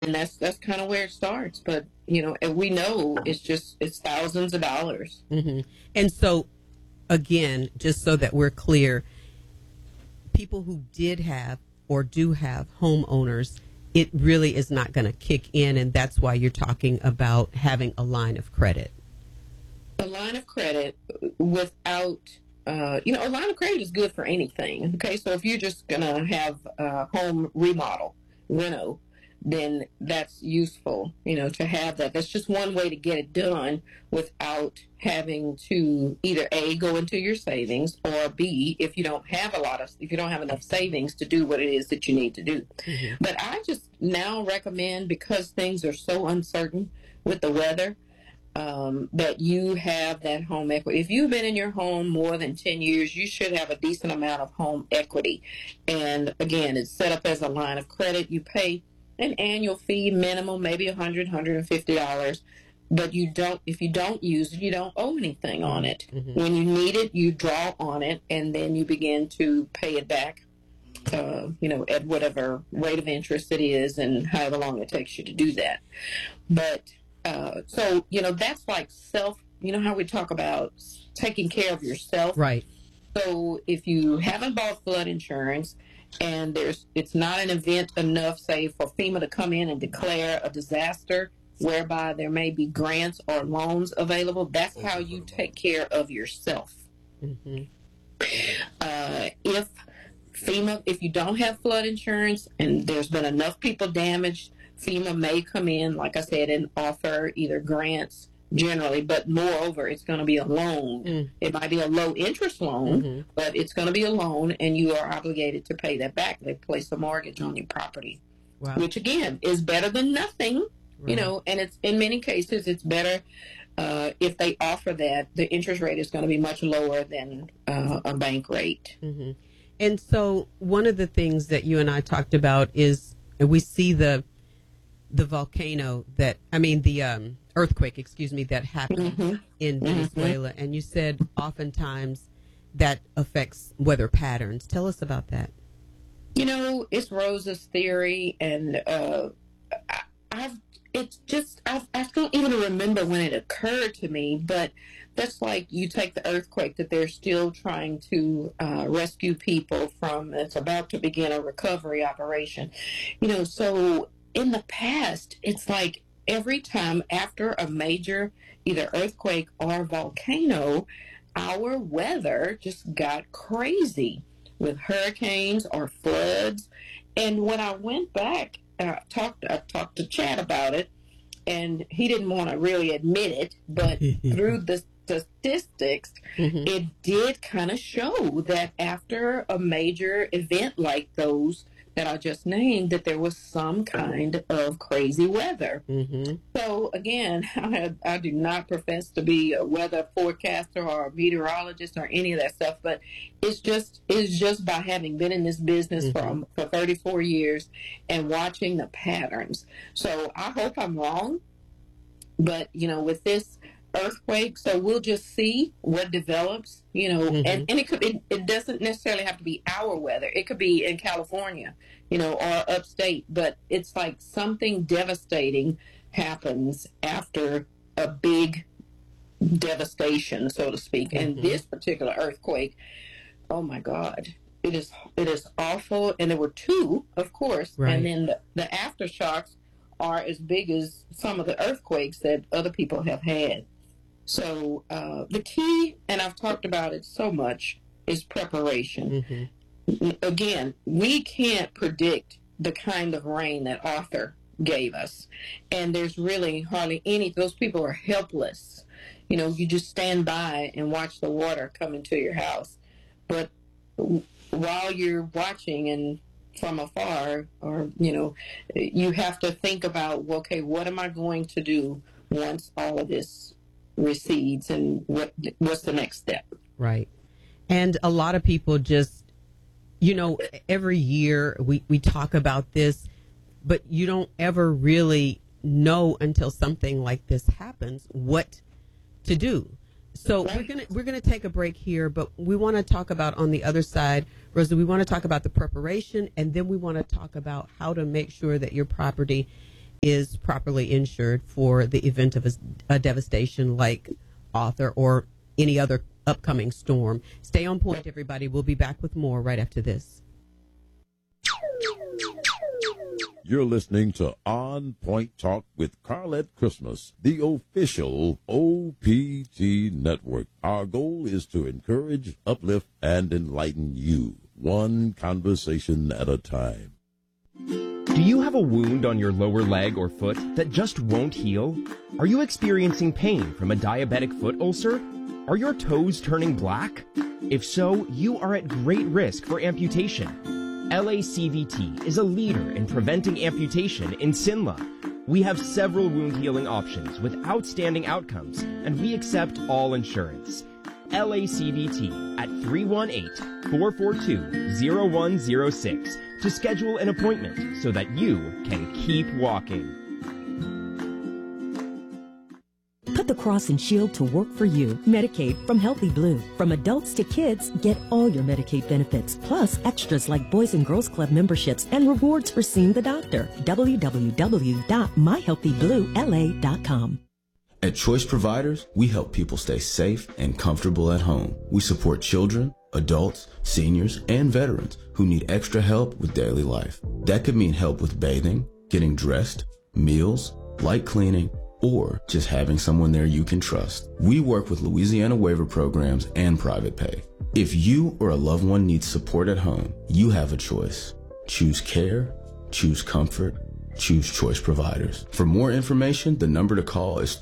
And that's kind of where it starts. But and we know it's thousands of dollars. Hmm. And so, again, just so that we're clear, people who did have or do have homeowners, it really is not going to kick in, and that's why you're talking about having a line of credit. A line of credit without, a line of credit is good for anything. Okay, so if you're just gonna have a home remodel, reno, then that's useful, to have that. That's just one way to get it done without having to either A, go into your savings, or B, if you don't have enough savings to do what it is that you need to do. Mm-hmm. But I just now recommend, because things are so uncertain with the weather, that you have that home equity. If you've been in your home more than 10 years, you should have a decent amount of home equity. And again, it's set up as a line of credit. You pay an annual fee, minimum, maybe $150. But if you don't use it, you don't owe anything on it. Mm-hmm. When you need it, you draw on it, and then you begin to pay it back, at whatever rate of interest it is and however long it takes you to do that. But so, that's like how we talk about taking care of yourself. Right. So if you haven't bought flood insurance and it's not an event enough, say, for FEMA to come in and declare a disaster whereby there may be grants or loans available, that's how you take care of yourself. Mm-hmm. If you don't have flood insurance and there's been enough people damaged, FEMA may come in, like I said, and offer either grants generally, but moreover, it's going to be a loan. It might be a low interest loan, but it's going to be a loan, and you are obligated to pay that back. They place a mortgage on your property, which again is better than nothing, and it's in many cases it's better. If they offer that, the interest rate is going to be much lower than a bank rate. Mm-hmm. And so one of the things that you and I talked about is we see the volcano the earthquake, that happened in Venezuela. And you said oftentimes that affects weather patterns. Tell us about that. It's Rosa's theory, and I don't even remember when it occurred to me, but that's like you take the earthquake that they're still trying to rescue people from. It's about to begin a recovery operation. So in the past, it's like every time after a major either earthquake or volcano, our weather just got crazy with hurricanes or floods. And when I went back, I talked to Chad about it, and he didn't want to really admit it, but through the statistics, it did kind of show that after a major event like those that I just named, that there was some kind of crazy weather. So again, I do not profess to be a weather forecaster or a meteorologist or any of that stuff, but it's just by having been in this business for 34 years and watching the patterns. So I hope I'm wrong, but with this earthquake, so we'll just see what develops, and it doesn't necessarily have to be our weather. It could be in California, or upstate, but it's like something devastating happens after a big devastation, so to speak. And this particular earthquake, oh my God, it is awful. And there were two, of course, and then the aftershocks are as big as some of the earthquakes that other people have had. So the key, and I've talked about it so much, is preparation. Again, we can't predict the kind of rain that Arthur gave us. And there's really hardly any, those people are helpless. You just stand by and watch the water come into your house. But while you're watching and from afar, or, you have to think about, okay, what am I going to do once all of this recedes, and what's the next step? Right. And a lot of people just, every year we talk about this, but you don't ever really know until something like this happens what to do. So we're gonna take a break here, but we want to talk about, on the other side, Rosa, we want to talk about the preparation, and then we want to talk about how to make sure that your property is properly insured for the event of a devastation like Arthur or any other upcoming storm. Stay on point, everybody. We'll be back with more right after this. You're listening to On Point Talk with Carlette Christmas, the official OPT network. Our goal is to encourage, uplift, and enlighten you, one conversation at a time. Do you have a wound on your lower leg or foot that just won't heal? Are you experiencing pain from a diabetic foot ulcer? Are your toes turning black? If so, you are at great risk for amputation. LACVT is a leader in preventing amputation in Sinla. We have several wound healing options with outstanding outcomes, and we accept all insurance. LACVT at 318-442-0106 to schedule an appointment so that you can keep walking. Put the Cross and Shield to work for you. Medicaid from Healthy Blue. From adults to kids, get all your Medicaid benefits, plus extras like Boys and Girls Club memberships and rewards for seeing the doctor. www.myhealthybluela.com. At Choice Providers, we help people stay safe and comfortable at home. We support children, adults, seniors, and veterans who need extra help with daily life. That could mean help with bathing, getting dressed, meals, light cleaning, or just having someone there you can trust. We work with Louisiana waiver programs and private pay. If you or a loved one needs support at home, you have a choice. Choose care, choose comfort, choose Choice Providers. For more information, the number to call is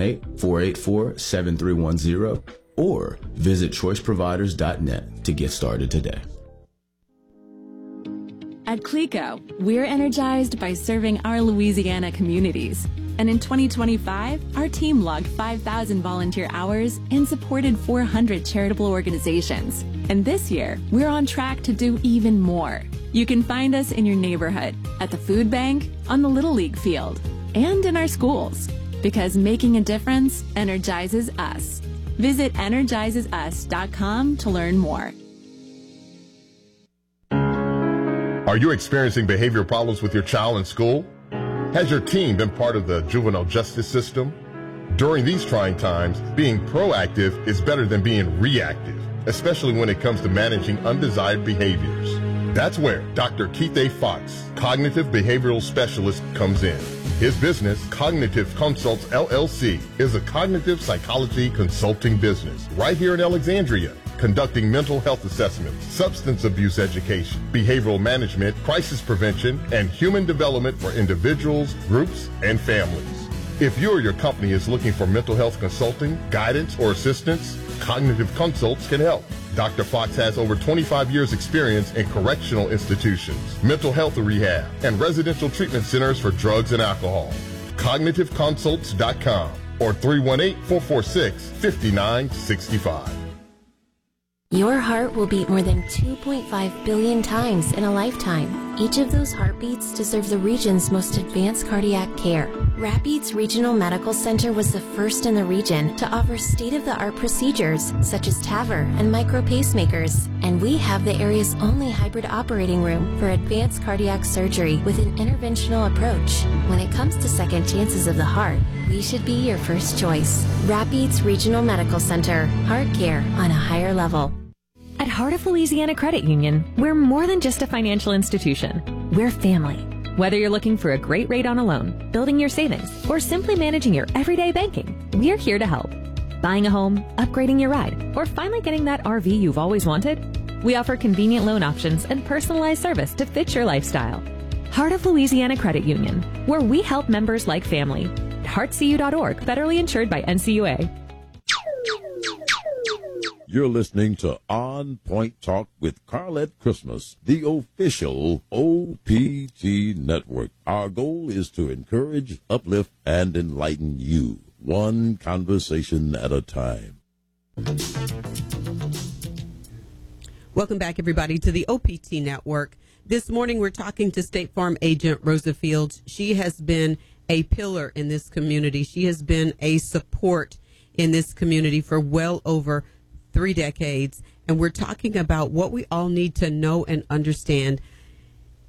318-484-7310 or visit choiceproviders.net to get started today. At CLECO, we're energized by serving our Louisiana communities. And in 2025, our team logged 5,000 volunteer hours and supported 400 charitable organizations. And this year, we're on track to do even more. You can find us in your neighborhood, at the food bank, on the Little League field, and in our schools. Because making a difference energizes us. Visit energizesus.com to learn more. Are you experiencing behavioral problems with your child in school? Has your team been part of the juvenile justice system? During these trying times, being proactive is better than being reactive, especially when it comes to managing undesired behaviors. That's where Dr. Keith A. Fox, cognitive behavioral specialist, comes in. His business, Cognitive Consults LLC, is a cognitive psychology consulting business right here in Alexandria, conducting mental health assessments, substance abuse education, behavioral management, crisis prevention, and human development for individuals, groups, and families. If you or your company is looking for mental health consulting, guidance, or assistance, Cognitive Consults can help. Dr. Fox has over 25 years experience in correctional institutions, mental health rehab, and residential treatment centers for drugs and alcohol. CognitiveConsults.com or 318-446-5965. Your heart will beat more than 2.5 billion times in a lifetime. Each of those heartbeats deserves the region's most advanced cardiac care. Rapides Regional Medical Center was the first in the region to offer state-of-the-art procedures such as TAVR and micro pacemakers. And we have the area's only hybrid operating room for advanced cardiac surgery with an interventional approach. When it comes to second chances of the heart, we should be your first choice. Rapides Regional Medical Center. Heart care on a higher level. At Heart of Louisiana Credit Union, we're more than just a financial institution. We're family. Whether you're looking for a great rate on a loan, building your savings, or simply managing your everyday banking, we're here to help. Buying a home, upgrading your ride, or finally getting that RV you've always wanted? We offer convenient loan options and personalized service to fit your lifestyle. Heart of Louisiana Credit Union, where we help members like family. heartcu.org, federally insured by NCUA. You're listening to On Point Talk with Carlette Christmas, the official OPT network. Our goal is to encourage, uplift, and enlighten you, one conversation at a time. Welcome back, everybody, to the OPT network. This morning, we're talking to State Farm agent Rosa Fields. She has been a pillar in this community. She has been a support in this community for well over 3 decades, and we're talking about what we all need to know and understand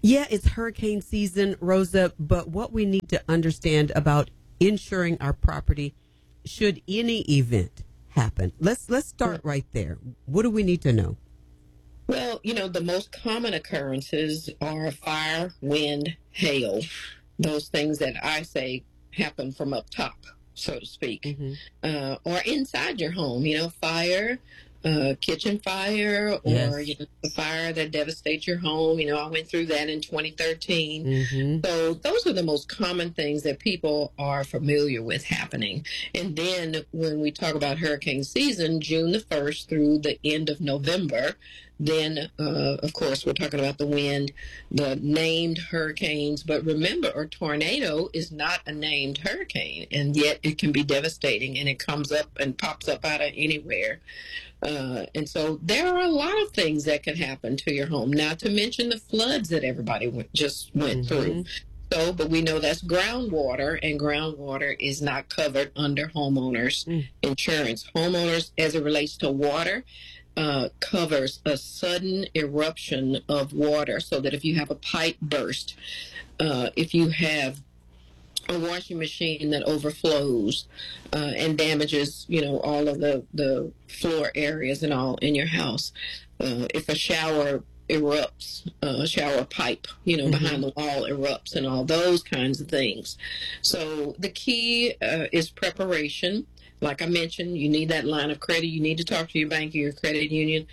Yeah, it's hurricane season, Rosa, but what we need to understand about insuring our property should any event happen. Let's start right there. What do we need to know? Well, the most common occurrences are fire, wind, hail, those things that I say happen from up top, so to speak, or inside your home, fire, kitchen fire, or Yes. The fire that devastates your home. I went through that in 2013. So those are the most common things that people are familiar with happening. And then when we talk about hurricane season, June the 1st through the end of November, then, of course, we're talking about the wind, the named hurricanes. But remember, a tornado is not a named hurricane, and yet it can be devastating, and it comes up and pops up out of anywhere. And so there are a lot of things that can happen to your home, not to mention the floods that everybody just went through. So, but we know that's groundwater, and groundwater is not covered under homeowners insurance. Homeowners, as it relates to water, covers a sudden eruption of water, so that if you have a pipe burst, if you have a washing machine that overflows and damages, all of the floor areas and all in your house, if a shower erupts, shower pipe, behind the wall erupts, and all those kinds of things. So the key is preparation. Like I mentioned, you need that line of credit. You need to talk to your bank or your credit union.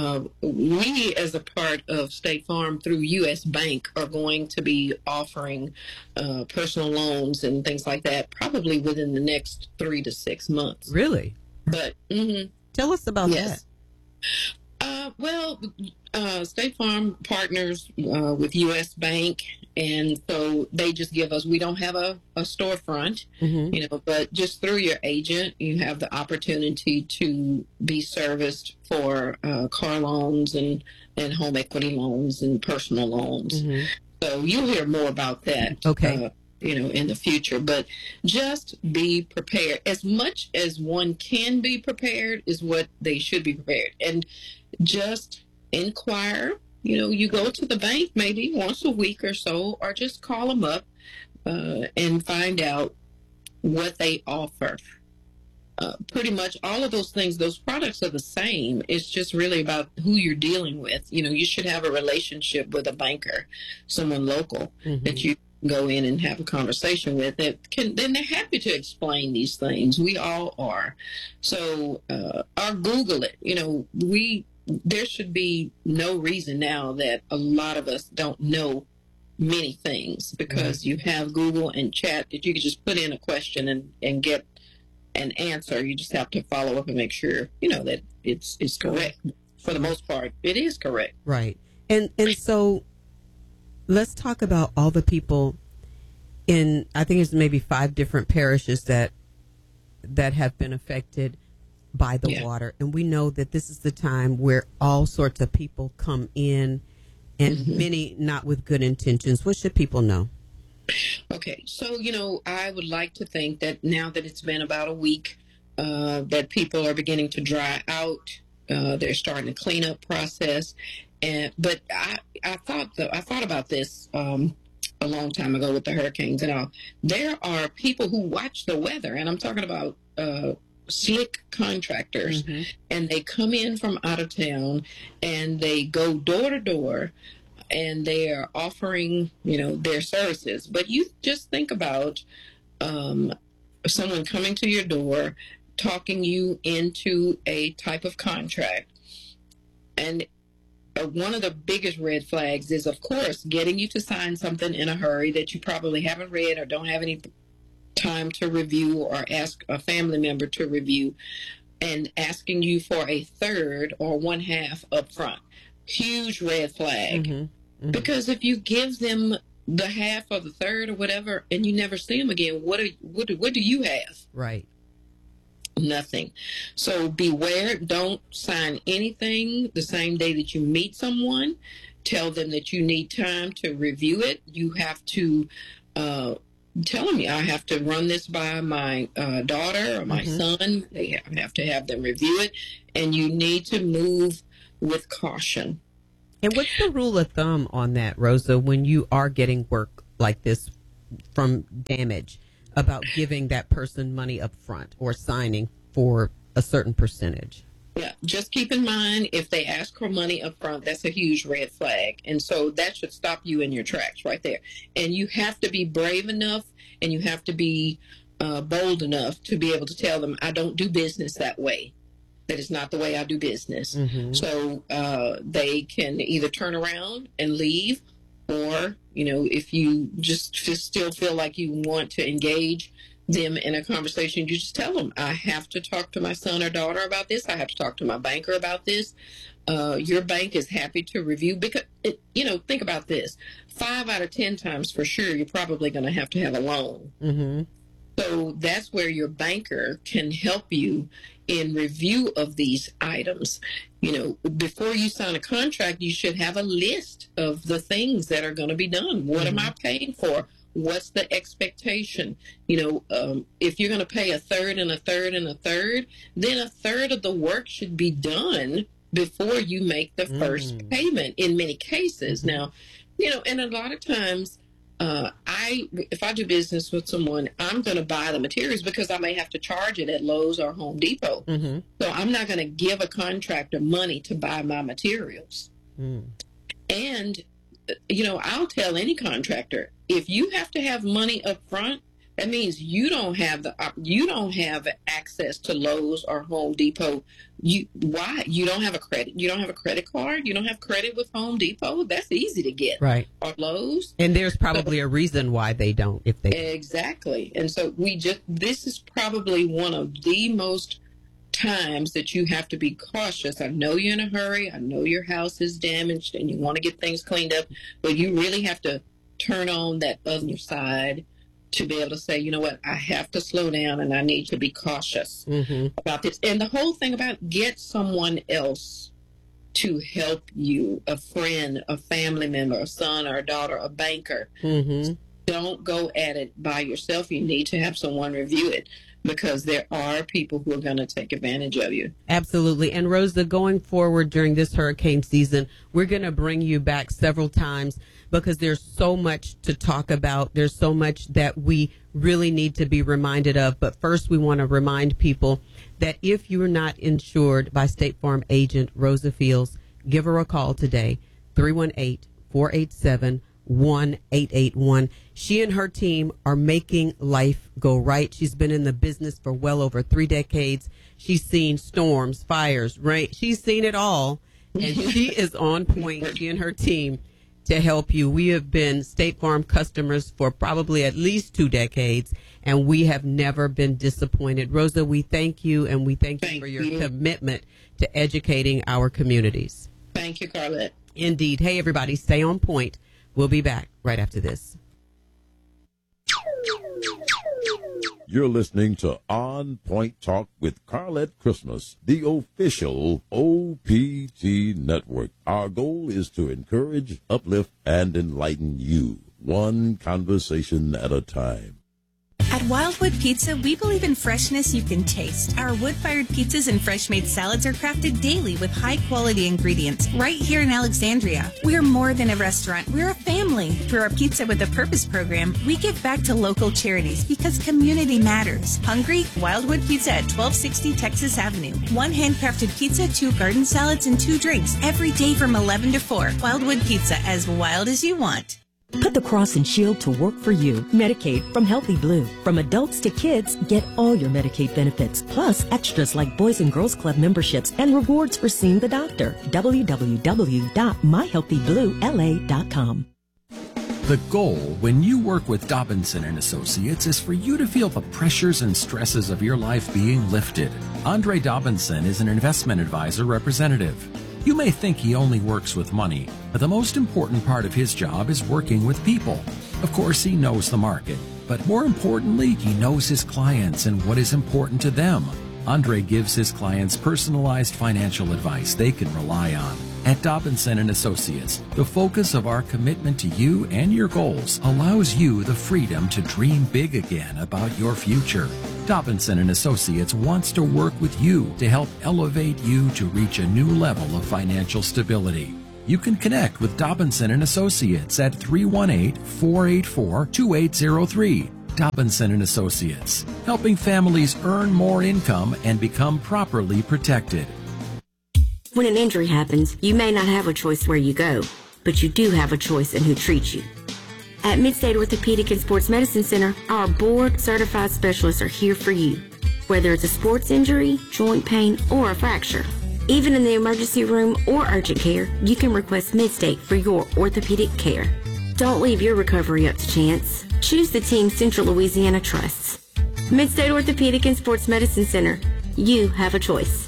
We, as a part of State Farm through U.S. Bank, are going to be offering personal loans and things like that probably within the next 3 to 6 months. Really? But tell us about that. Well, State Farm partners with U.S. Bank, and so they just give us, we don't have a storefront, but just through your agent, you have the opportunity to be serviced for car loans and home equity loans and personal loans. So you'll hear more about that. Okay. In the future, but just be prepared. As much as one can be prepared is what they should be prepared. And just inquire, you go to the bank maybe once a week or so, or just call them up and find out what they offer. Pretty much all of those things, those products are the same. It's just really about who you're dealing with. You should have a relationship with a banker, someone local that you go in and have a conversation with then they're happy to explain these things. We all are. So or Google it. There should be no reason now that a lot of us don't know many things, because you have Google and chat that you can just put in a question and get an answer. You just have to follow up and make sure that it's correct. For the most part, it is correct. Right. And so let's talk about all the people in, I think it's maybe 5 different parishes that have been affected by the water. And we know that this is the time where all sorts of people come in, and many not with good intentions. What should people know? Okay, so, I would like to think that now that it's been about a week, that people are beginning to dry out. They're starting a cleanup process. But I thought about this a long time ago with the hurricanes and all. There are people who watch the weather, and I'm talking about slick contractors, and they come in from out of town, and they go door to door, and they are offering, their services. But you just think about someone coming to your door, talking you into a type of contract, and one of the biggest red flags is, of course, getting you to sign something in a hurry that you probably haven't read or don't have any time to review, or ask a family member to review, and asking you for a third or one half up front. Huge red flag. Because if you give them the half or the third or whatever, and you never see them again, what do you have? Right. Nothing. So beware. Don't sign anything the same day that you meet someone. Tell them that you need time to review it. You have to tell them, I have to run this by my daughter or my son. They have to have them review it. And you need to move with caution. And what's the rule of thumb on that, Rosa, when you are getting work like this from damage, about giving that person money up front or signing for a certain percentage? Yeah, just keep in mind, if they ask for money up front, that's a huge red flag. And so that should stop you in your tracks right there. And you have to be brave enough, and you have to be bold enough to be able to tell them, I don't do business that way. That is not the way I do business. Mm-hmm. So they can either turn around and leave, or, if you just still feel like you want to engage them in a conversation, you just tell them, I have to talk to my son or daughter about this. I have to talk to my banker about this. Your bank is happy to review, because, think about this. 5 out of 10 times for sure, you're probably going to have a loan. Mm-hmm. So that's where your banker can help you in review of these items. Before you sign a contract, you should have a list of the things that are going to be done. What am I paying for? What's the expectation? If you're going to pay a third and a third and a third, then a third of the work should be done before you make the first payment in many cases. Now, and a lot of times, if I do business with someone, I'm going to buy the materials because I may have to charge it at Lowe's or Home Depot. Mm-hmm. So I'm not going to give a contractor money to buy my materials. Mm. And, I'll tell any contractor, if you have to have money up front, that means you don't have access to Lowe's or Home Depot. Why? You don't have a credit. You don't have a credit card. You don't have credit with Home Depot. That's easy to get, right? Or Lowe's. And there's probably a reason why they don't. If they exactly. And so this is probably one of the most times that you have to be cautious. I know you're in a hurry. I know your house is damaged and you want to get things cleaned up, but you really have to turn on that other side to be able to say, you know what, I have to slow down and I need to be cautious about this. And the whole thing about get someone else to help you, a friend, a family member, a son or a daughter, a banker. Mm-hmm. Don't go at it by yourself. You need to have someone review it, because there are people who are going to take advantage of you. Absolutely. And Rosa, going forward during this hurricane season, we're going to bring you back several times, because there's so much to talk about. There's so much that we really need to be reminded of. But first, we want to remind people that if you're not insured by State Farm agent Rosa Fields, give her a call today, 318-487-1881. She and her team are making life go right. She's been in the business for well over 3 decades. She's seen storms, fires, rain. She's seen it all. And she is on point, she and her team, to help you. We have been State Farm customers for probably at least 2 decades, and we have never been disappointed. Rosa, we thank you, and we thank you for your commitment to educating our communities. Thank you, Carlette. Indeed. Hey, everybody, stay on point. We'll be back right after this. You're listening to On Point Talk with Carlette Christmas, the official OPT network. Our goal is to encourage, uplift, and enlighten you, one conversation at a time. At Wildwood Pizza, we believe in freshness you can taste. Our wood-fired pizzas and fresh-made salads are crafted daily with high-quality ingredients right here in Alexandria. We're more than a restaurant. We're a family. Through our Pizza with a Purpose program, we give back to local charities because community matters. Hungry? Wildwood Pizza at 1260 Texas Avenue. 1 handcrafted pizza, 2 garden salads, and 2 drinks every day from 11 to 4. Wildwood Pizza, as wild as you want. Put the Cross and Shield to work for you. Medicaid from Healthy Blue. From adults to kids, get all your Medicaid benefits, plus extras like Boys and Girls Club memberships and rewards for seeing the doctor. www.myhealthybluela.com. The goal when you work with Dobinson & Associates is for you to feel the pressures and stresses of your life being lifted. Andre Dobinson is an investment advisor representative. You may think he only works with money, but the most important part of his job is working with people. Of course, he knows the market, but more importantly, he knows his clients and what is important to them. Andre gives his clients personalized financial advice they can rely on. At Dobinson & Associates, the focus of our commitment to you and your goals allows you the freedom to dream big again about your future. Dobinson & Associates wants to work with you to help elevate you to reach a new level of financial stability. you can connect with Dobinson and Associates at 318-484-2803. Dobinson and Associates, helping families earn more income and become properly protected. When an injury happens, you may not have a choice where you go, but you do have a choice in who treats you. At Midstate Orthopedic and Sports Medicine Center, our board-certified specialists are here for you, whether it's a sports injury, joint pain, or a fracture. Even in the emergency room or urgent care, you can request Midstate for your orthopedic care. Don't leave your recovery up to chance. Choose the team Central Louisiana trusts. Midstate Orthopedic and Sports Medicine Center. You have a choice.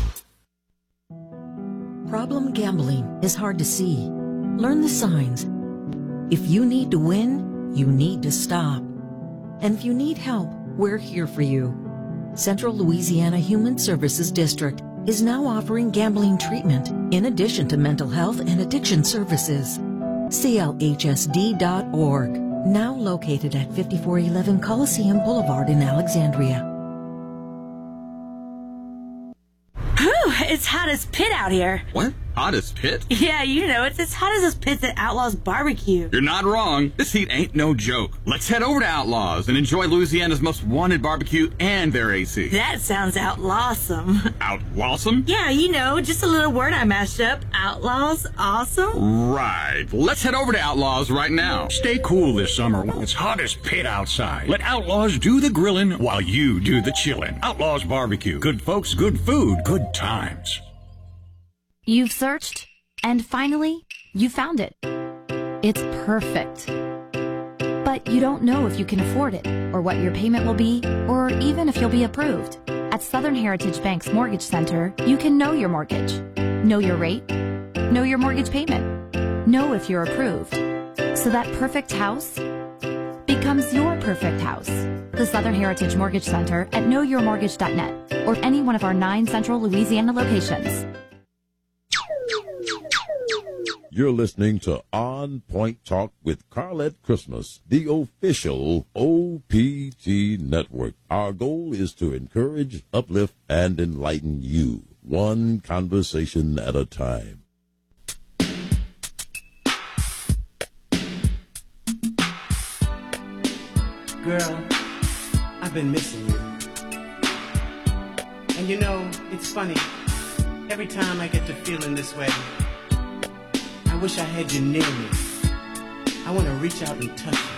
Problem gambling is hard to see. Learn the signs. If you need to win, you need to stop. And if you need help, we're here for you. Central Louisiana Human Services District is now offering gambling treatment in addition to mental health and addiction services. CLHSD.org, now located at 5411 Coliseum Boulevard in Alexandria. Whew, it's hot as pit out here. What? Hot as pit? Yeah, you know, it's as hot as this pit at Outlaws Barbecue. You're not wrong. This heat ain't no joke. Let's head over to Outlaws and enjoy Louisiana's most wanted barbecue and their AC. That sounds outlawsome. Outlawsome? Yeah, you know, just a little word I mashed up. Outlaws awesome? Right. Let's head over to Outlaws right now. Stay cool this summer. It's hot as pit outside. Let Outlaws do the grilling while you do the chilling. Outlaws Barbecue. Good folks, good food, good times. You've searched, and finally, you found it. It's perfect. But you don't know if you can afford it, or what your payment will be, or even if you'll be approved. At Southern Heritage Bank's Mortgage Center, you can know your mortgage, know your rate, know your mortgage payment, know if you're approved. So that perfect house becomes your perfect house. The Southern Heritage Mortgage Center at knowyourmortgage.net or any one of our 9 Central Louisiana locations. You're listening to On Point Talk with Carlette Christmas, the official OPT network. Our goal is to encourage, uplift, and enlighten you, one conversation at a time. Girl, I've been missing you. And you know, it's funny, every time I get to feeling this way, I wish I had you near me. I want to reach out and touch you.